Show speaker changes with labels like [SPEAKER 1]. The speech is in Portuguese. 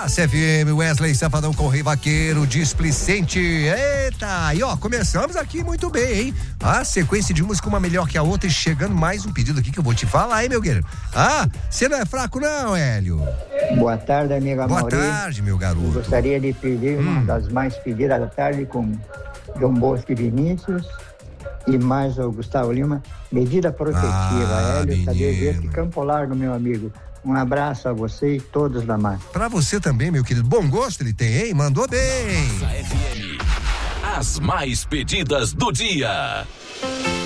[SPEAKER 1] CFM, Wesley Safadão com o Rei Vaqueiro, Displicente. Eita, e ó, começamos aqui muito bem, hein? A sequência de música uma melhor que a outra e chegando mais um pedido aqui que eu vou te falar, hein, meu guerreiro? Você não é fraco não, Hélio?
[SPEAKER 2] Boa tarde, amiga
[SPEAKER 1] Boa
[SPEAKER 2] Maurício.
[SPEAKER 1] tarde, meu garoto.
[SPEAKER 2] Eu gostaria de pedir uma das mais pedidas da tarde com João Bosco e Vinícius e mais o Gustavo Lima, Medida Protetiva. Hélio Tadeveiro de Campo Largo, meu amigo. Um abraço a você e todos da massa.
[SPEAKER 1] Pra você também, meu querido. Bom gosto ele tem, hein? Mandou bem.
[SPEAKER 3] As mais pedidas do dia.